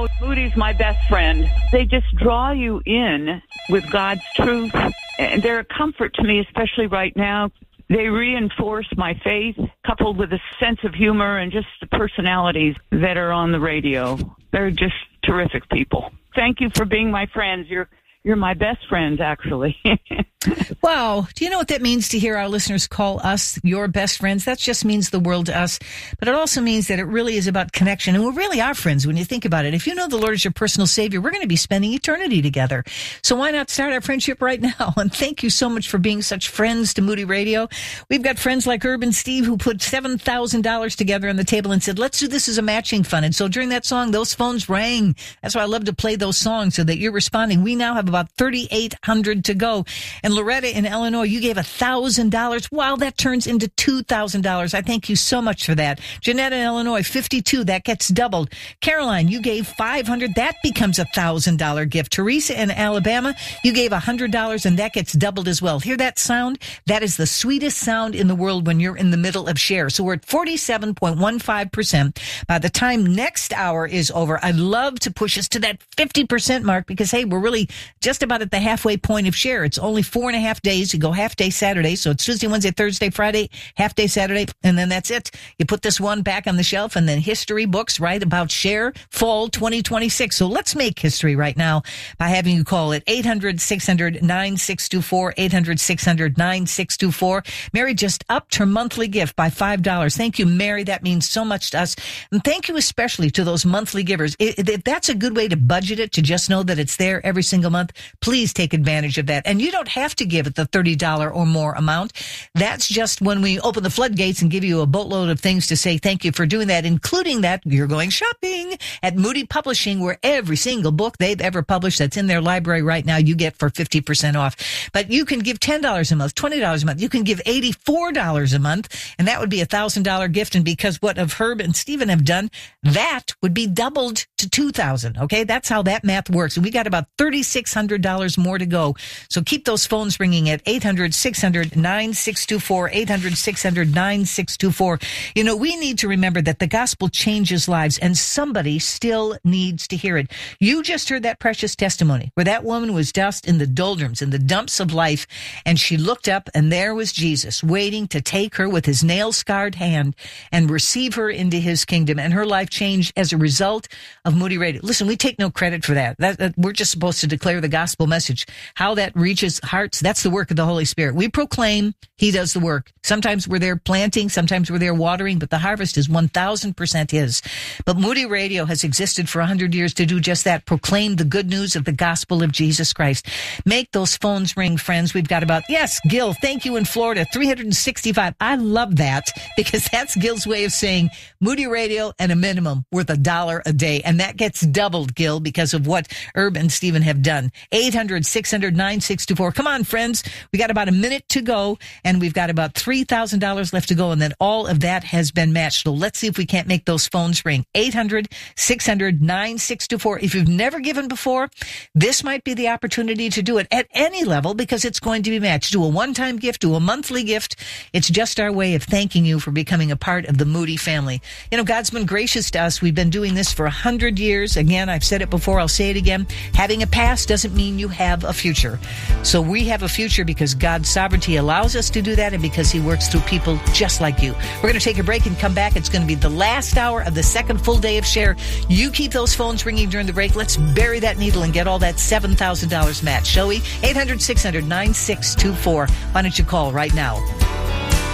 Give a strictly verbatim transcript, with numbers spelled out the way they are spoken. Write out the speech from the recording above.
Oh, Moody's my best friend. They just draw you in with God's truth. And they're a comfort to me, especially right now. They reinforce my faith, coupled with a sense of humor and just the personalities that are on the radio. They're just terrific people. Thank you for being my friends. You're You're my best friends, actually. Wow. Do you know what that means to hear our listeners call us your best friends? That just means the world to us. But it also means that it really is about connection. And we really are friends when you think about it. If you know the Lord is your personal Savior, we're going to be spending eternity together. So why not start our friendship right now? And thank you so much for being such friends to Moody Radio. We've got friends like Herb and Steve who put seven thousand dollars together on the table and said, let's do this as a matching fund. And so during that song, those phones rang. That's why I love to play those songs so that you're responding. We now have about thirty-eight hundred to go. And Loretta in Illinois, you gave one thousand dollars. Wow, that turns into two thousand dollars. I thank you so much for that. Jeanette in Illinois, fifty-two. That gets doubled. Caroline, you gave five hundred dollars. That becomes a one thousand dollars gift. Teresa in Alabama, you gave one hundred dollars, and that gets doubled as well. Hear that sound? That is the sweetest sound in the world when you're in the middle of share. So we're at forty-seven point one five percent. By the time next hour is over, I'd love to push us to that fifty percent mark because, hey, we're really just about at the halfway point of share. It's only four and a half days. You go half day Saturday. So it's Tuesday, Wednesday, Thursday, Friday, half day Saturday. And then that's it. You put this one back on the shelf and then history books, right, about share fall twenty twenty-six. So let's make history right now by having you call it eight hundred, six hundred, nine six two four, eight hundred, six hundred, nine six two four. Mary just upped her monthly gift by five dollars. Thank you, Mary. That means so much to us. And thank you especially to those monthly givers. If that's a good way to budget it, to just know that it's there every single month, please take advantage of that. And you don't have to give it the thirty dollars or more amount. That's just when we open the floodgates and give you a boatload of things to say thank you for doing that, including that you're going shopping at Moody Publishing, where every single book they've ever published that's in their library right now, you get for fifty percent off. But you can give ten dollars a month, twenty dollars a month. You can give eighty-four dollars a month, and that would be a one thousand dollars gift. And because what of Herb and Stephen have done, that would be doubled to two thousand dollars. Okay, that's how that math works. And we got about three thousand six hundred dollars more to go. So keep those phones ringing at eight hundred, six hundred, nine six two four, eight hundred, six hundred, nine six two four. You know, we need to remember that the gospel changes lives, and somebody still needs to hear it. You just heard that precious testimony where that woman was dust in the doldrums, in the dumps of life, and she looked up, and there was Jesus waiting to take her with his nail-scarred hand and receive her into his kingdom, and her life changed as a result of Moody Radio. Listen, we take no credit for that. That, that we're just supposed to declare the gospel message. How that reaches hearts, that's the work of the Holy Spirit. We proclaim, he does the work. Sometimes we're there planting, sometimes we're there watering, but the harvest is one thousand percent his. But Moody Radio has existed for one hundred years to do just that, proclaim the good news of the gospel of Jesus Christ. Make those phones ring, friends. We've got about, yes, Gil, thank you in Florida, three hundred sixty-five. I love that because that's Gil's way of saying Moody Radio and a minimum worth a dollar a day. And that gets doubled, Gil, because of what Herb and Stephen have done. eight hundred, six hundred, nine six two four. Come on, friends. We got about a minute to go, and we've got about three thousand dollars left to go, and then all of that has been matched. So let's see if we can't make those phones ring. eight hundred, six hundred, nine six two four. If you've never given before, this might be the opportunity to do it at any level because it's going to be matched. Do a one-time gift, do a monthly gift. It's just our way of thanking you for becoming a part of the Moody family. You know, God's been gracious to us. We've been doing this for one hundred years. Again, I've said it before. I'll say it again. Having a past doesn't mean you have a future. So we have a future because God's sovereignty allows us to do that and because he works through people just like you. We're going to take a break and come back. It's going to be the last hour of the second full day of share. You keep those phones ringing during the break. Let's bury that needle and get all that seven thousand dollars match, shall we? eight hundred, six hundred, nine six two four. Why don't you call right now?